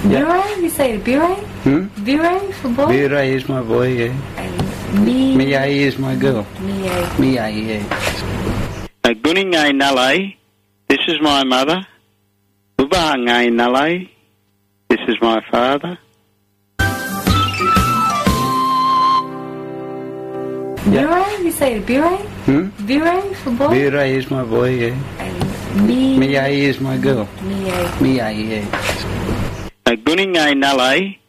Biray? You say Biray? Biray for boy? Biray is my boy, yeah. And Miyai is my girl. Miyai, yeah. Guni ngai nalai. This is my mother. Uba ngai nalai. This is my father. Biray? You say Biray? Biray for boy? Biray is my boy, yeah. And Miyai is my girl. Miyai, yeah. Guni ngai nalai.